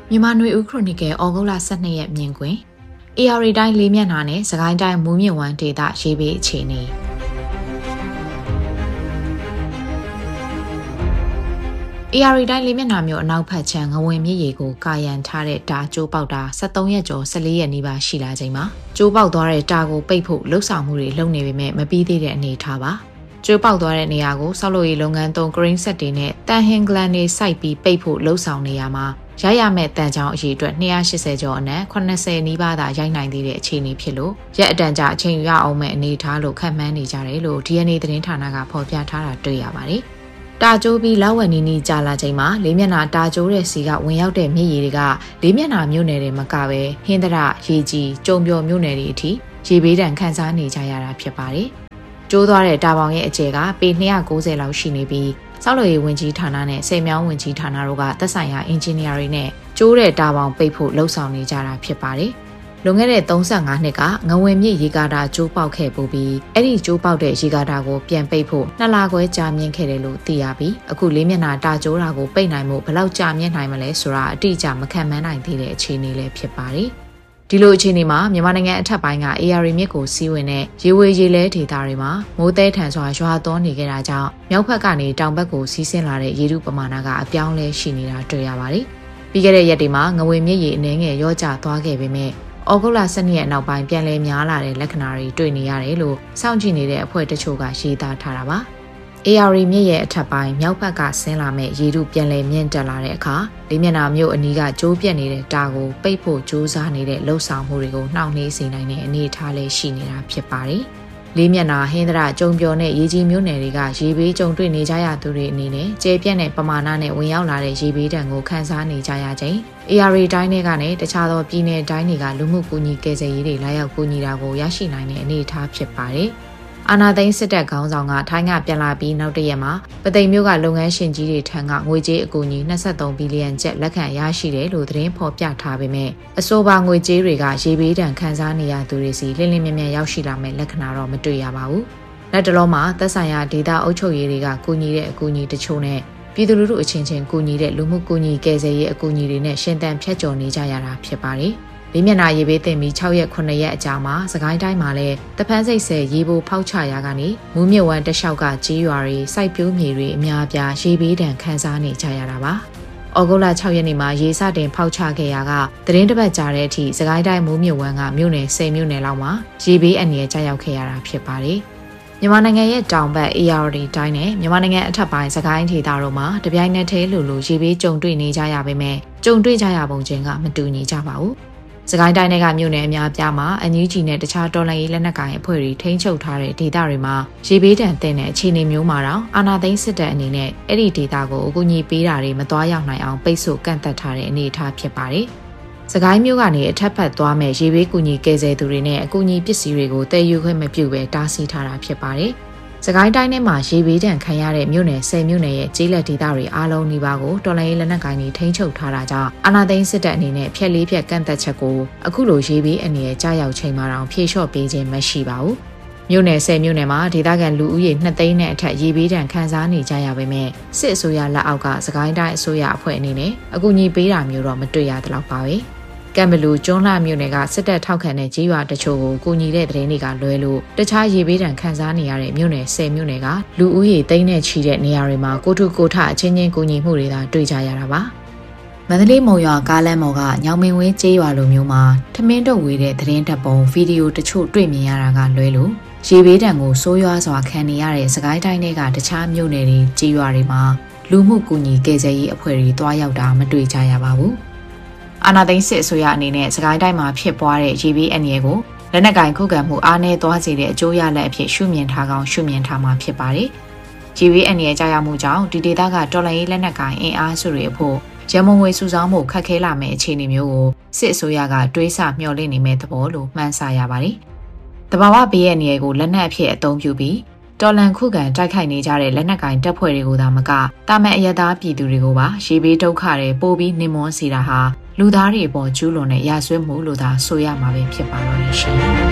မြန်မာနွေဦးခရိုနီကယ်ဩဂုတ်လ12ရက်မြင်ကွင်း AR တိုင်းလေးမျက်နှာနဲ့စကိုင်းတိုင်းမူးမြင့်ဝမ်းဒေသရေးပေးအခြေအနေAR တိုင်းလေးမျက်နှာမျိုးအနောက်ဖက်ခြမ်းငဝင်မြစ်ရေကိုကာယံထားတဲ့တာကျိုးပေါက်တာ73ရက်ကျော်14ရက်နီးပါးရှိလာချိန်မှာကျိုးပေါက်သွားတဲ့တာကိုပိတ်ဖို့လှုပ်ဆောင်မှုတွေလုပ်နေပေမဲ့မပြီးသေးတဲ့အနေအထားပါကျိုးပေါက်သွားတဲ့နေရာကိုဆောက်လုပ်ရေးလုပ်ငန်းသုံး crane set တွေနဲ့တန်ဟင်ဂလန်တွေစိုက်ပြီးပိတ်ဖို့လှုပ်ဆောင်နေရမှာရရမဲ့တန်ချောင်းအရေအတွက်280ကျော်အနက်80နီးပါးသာရိုက်နိုင်သေးတဲ့အခြေအနေဖြစ်လို့ရက်အတန်ကြာအချိန်ယူရအောင်မဲ့အနေအထားလို့ခန့်မှန်းနေကြတယ်လို့ DNA သတင်းဌာနကဖော်ပြထားတာတွေ့ရပါတယ်။တာကျိုးပြီးလောက်ဝက်နီနီကြာလာချိန်မှာလေးမျက်နှာတာကျိုးတဲ့စီကဝင်ရောက်တဲ့မြစ်ရေတွေကလေးမျက်နှာမြို့နယ်တွေမကပဲဟင်းသရရေကြီးကျုံပျော်မြို့နယ်တွေအထိရေဘေးဒဏ်ခံစားနေကြရတာဖြစ်ပါတယ်။ကျိုးသွားတဲ့တာပေါင်ရဲ့အကျယ်ကပေ290လောက်ရှိနေပြီးဆောက်လုပ်ရေးဝန်ကြီးဌာနနဲ့ဆယ်မြောင်းဝန်ကြီးဌာနတို့ကသက်ဆိုင်ရာအင်ဂျင်နီယာတွေနဲ့ကျိုးတဲ့တာပေါင်ပိတ်ဖို့လှုံ့ဆော်နေကြတာဖြစ်ပါတယ်။လွန်ခဲ့တဲ့35နှစ်ကငဝင်မြစ်ရေကာတာကျိုးပေါက်ခဲ့ပူပြီးအဲ့ဒီကျိုးပေါက်တဲ့ရေကာတာကိုပြန်ပိတ်ဖို့2လခွဲကြာမြင့်ခဲ့တယ်လို့သိရပြီးအခုလေးမျက်နှာတာကျိုးတာကိုပိတ်နိုင်မှုဘယ်လောက်ကြာမြင့်နိုင်မလဲဆိုတာအတိအကျမခံမှန်းနိုင်သေးတဲ့အခြေအနေလည်းဖြစ်ပါတယ်။ဒီလိုအခြေအနေမှာမြန်မာနိုင်ငံအထက်ပိုင်းက AR မြစ်ကိုစီးဝင်တဲ့ရေဝေရေလဲဒေသတွေမှာမိုးသဲထန်စွာရွာသွန်းနေကြတာကြောင့်မြောက်ဘက်ကနေတောင်ဘက်ကိုစီးဆင်းလာတဲ့ရေထုပမာဏကအပြောင်းလဲရှိနေတာတွေ့ရပါတယ်။ပြီးခဲ့တဲ့ရက်တွေမှာငဝင်မြစ်ရေအနှဲငယ်ရောကျသွားခဲ့ပေမဲ့ဩဂုတ်လ12ရက်နောက်ပိုင်းပြန်လည်များလာတဲ့လက္ခဏာတွေတွေ့နေရတယ်လို့စောင့်ကြည့်နေတဲ့အဖွဲ့တချို့ကရေးသားထားတာပါ။ AR မြစ်ရဲ့အထက်ပိုင်းမြောက်ဘက်ကဆင်းလာမဲ့ရေထုပြန်လည်မြင့်တက်လာတဲ့အခါလေးမျက်နှာမြို့အနီးကကျိုးပြက်နေတဲ့တာကိုပိတ်ဖို့ကြိုးစားနေတဲ့လှုပ်ဆောင်မှုတွေကိုနှောင့်နှေးစေနိုင်တဲ့အနေအထားလေးရှိနေတာဖြစ်ပါတယ်။လေးမျက်နှာဟင်းသရကျုံပျော်နဲ့ရေကြီးမြို့နယ်တွေကရေဘေးကြုံတွေ့နေကြရသူတွေအနေနဲ့ကျဲပြန့်တဲ့ပမာဏနဲ့ဝင်ရောက်လာတဲ့ရေဘေးဒဏ်ကိုခံစားနေကြရချိန် AR တိုင်းတွေကနဲ့တခြားသောပြည်နယ်တိုင်းတွေကလူမှုကူညီကယ်ဆယ်ရေးတွေလာရောက်ကူညီတာကိုရရှိနိုင်တဲ့အနေအထားဖြစ်ပါတယ်။အာနာသိန်းစစ်တပ်ခေါင်းဆောင်ကထိုင်းကပြန်လာပြီးနောက်တရက်မှာပသိမ်မြို့ကလုပ်ငန်းရှင်ကြီးတွေထံကငွေကြေးအကူအညီ23ဘီလီယံကျပ်လက်ခံရရှိတယ်လို့သတင်းဖော်ပြထားပေမဲ့အဆိုပါငွေကြေးတွေကရေဘေးဒဏ်ခံစားနေရသူတွေစီလင်းလင်းမြမြရောက်ရှိလာမဲ့လက္ခဏာတော့မတွေ့ရပါဘူး။လက်တလုံးမှာသက်ဆိုင်ရာဒေသအုပ်ချုပ်ရေးတွေကကူညီတဲ့အကူအညီတချို့နဲ့ပြည်သူလူထုအချင်းချင်းကူညီတဲ့လူမှုကူညီကယ်ဆယ်ရေးအကူအညီတွေနဲ့ရှင်သန်ဖြတ်ကျော်နေကြရတာဖြစ်ပါတယ်။လေးမျက်နှာရေဘေးတင်ပြီး6ရက်9ရက်အကြာမှာစကိုင်းတိုင်းမှာလည်းတဖန်းစိတ်ဆဲရေပိုဖောက်ချရာကနေမူးမြစ်ဝမ်းတလျှောက်ကကြီးရွာတွေစိုက်ပျိုးမြေတွေအများအပြားရေဘေးဒဏ်ခံစားနေကြရတာပါ။ဩဂုတ်လ6ရက်နေ့မှာရေစတင်ဖောက်ချခဲ့ရာကသတင်းတစ်ပတ်ကြာတဲ့အထိစကိုင်းတိုင်းမူးမြစ်ဝမ်းကမြို့နယ်10မြို့နယ်လောက်မှာရေဘေးအန္တရာယ်ကြာရောက်ခဲ့ရတာဖြစ်ပါတယ်။မြန်မာနိုင်ငံရဲ့တောင်ဘက် AR တိုင်းနဲ့မြန်မာနိုင်ငံအထက်ပိုင်းစကိုင်းဒေသတို့မှာတပြိုင်နက်တည်းလိုရေဘေးကြုံတွေ့နေကြရပေမဲ့ကြုံတွေ့ကြရပုံချင်းကမတူညီကြပါဘူး။စကိုင်းတိုင်းကမြို့နယ်အများအပြားမှာအန်ယူဂျီနဲ့တခြားတော်လှန်ရေးလက်နက်ကိုင်အဖွဲ့တွေထိန်းချုပ်ထားတဲ့ဒေသတွေမှာရေဘေးဒဏ်သင့်တဲ့အခြေအနေမျိုးမှာတော့အာဏာသိမ်းစစ်တပ်အနေနဲ့အဲ့ဒီဒေသကိုအကူအညီပေးတာတွေမသွားရောက်နိုင်အောင်ပိတ်ဆို့ကန့်သတ်ထားတဲ့အနေအထားဖြစ်ပါတယ်။စကိုင်းမြို့ကနေအထက်ဘက်သွားမဲ့ရေဘေးကူညီကယ်ဆယ်သူတွေနဲ့အကူအညီပစ္စည်းတွေကိုတည်ယူခွင့်မပြုဘဲတားဆီးထားတာဖြစ်ပါတယ်။စကိုင်းတိုင်းထဲမှာရေဘေးဒဏ်ခံရတဲ့မြို့နယ်10မြို့နယ်ရဲ့ကျေးလက်ဒေသတွေအားလုံးနီးပါးကိုတော်လှန်ရေးလက်နက်ကိုင်တွေထိန်းချုပ်ထားတာကြောင့်အာဏာသိမ်းစစ်တပ်အနေနဲ့ဖျက်လေးဖျက်ကန့်သက်ချက်ကိုအခုလိုရေဘေးအနေနဲ့ကြားရောက်ချိန်မှာတောင်ဖြေလျှော့ပေးခြင်းမရှိပါဘူး။မြို့နယ်10မြို့နယ်မှာဒေသခံလူဦးရေ2သိန်းနဲ့အထက်ရေဘေးဒဏ်ခံစားနေကြရပေမဲ့စစ်အစိုးရလက်အောက်ကစကိုင်းတိုင်းအစိုးရအဖွဲ့အနေနဲ့အကူအညီပေးတာမျိုးတော့မတွေ့ရသလောက်ပါပဲ။ကံဘလူကျွန်းလှမြို့နယ်ကစစ်တပ်ထောက်ခံတဲ့ကြီးရွာတချို့ကိုကူညီတဲ့သတင်းတွေကလွဲလို့တခြားရေဘေးဒဏ်ခံစားနေရတဲ့မြို့နယ်10မြို့နယ်ကလူဦးရေသိန်းနဲ့ချီတဲ့နေရာတွေမှာကိုထုကိုထအချင်းချင်းကူညီမှုတွေသာတွေ့ကြရတာပါမန္တလေးမုံရွာကားလမ်းပေါ်ကညောင်မင်းဝင်းကျေးရွာလိုမျိုးမှာထမင်းတုပ်ဝေးတဲ့သတင်းတပ်ပုံဗီဒီယိုတချို့တွေ့မြင်ရတာကလွဲလို့ရေဘေးဒဏ်ကိုဆိုးရွားစွာခံနေရတဲ့စကိုင်းတိုင်းတွေကတခြားမြို့နယ်တွေကျေးရွာတွေမှာလူမှုကူညီကယ်ဆယ်ရေးအဖွဲ့တွေတွားရောက်တာမတွေ့ကြရပါဘူးအာဏာသိမ်းစစ်အစိုးရအနေနဲ့စကိုင်းတိုင်းမှာဖြစ်ပွားတဲ့ရေဘေးအန္တရာယ်ကိုလက်နက်ကင်ခုခံမှုအားနည်းသွားစေတဲ့အကျိုးရလဒ်အဖြစ်ရှုမြင်ထားကောင်းရှုမြင်ထားမှာဖြစ်ပါတယ်။ရေဘေးအန္တရာယ်ကြာရောက်မှုကြောင့်ဒီဒေသကတော်လှန်ရေးလက်နက်ကင်အင်အားစုတွေအဖို့ရမုံငွေစုဆောင်းမှုခက်ခဲလာမယ့်အခြေအနေမျိုးကိုစစ်အစိုးရကတွေးဆမျှော်လင့်နေမဲ့သဘောလို့မှန်းဆရပါတယ်။တဘာဝဘေးအန္တရာယ်ကိုလက်နက်အဖြစ်အသုံးပြုပြီးတော်လန်ခုခံတိုက်ခိုက်နေကြတဲ့လက်နက်ကင်တပ်ဖွဲ့တွေကိုသာမကတာမန်အရသားပြည်သူတွေကိုပါရေဘေးဒုက္ခတွေပို့ပြီးနှိမ်မွန်းစေတာဟာလူသားတွေအပေါ်ကျူးလွန်တဲ့ရာဇဝတ်မှုလို့သာဆိုရမှာပဲဖြစ်ပါတော့ရှင်